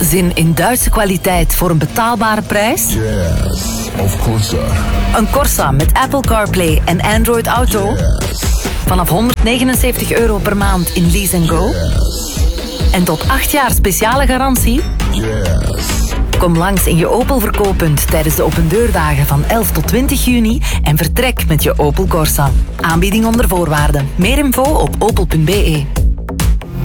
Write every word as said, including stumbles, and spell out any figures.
Zin in Duitse kwaliteit voor een betaalbare prijs? Yes, of Corsa. Een Corsa met Apple CarPlay en Android Auto? Yes. Vanaf honderdnegenenzeventig euro per maand in Lease and Go? Yes. En tot acht jaar speciale garantie? Yes. Kom langs in je Opel verkooppunt tijdens de opendeurdagen van elf tot twintig juni en vertrek met je Opel Corsa. Aanbieding onder voorwaarden. Meer info op opel punt be.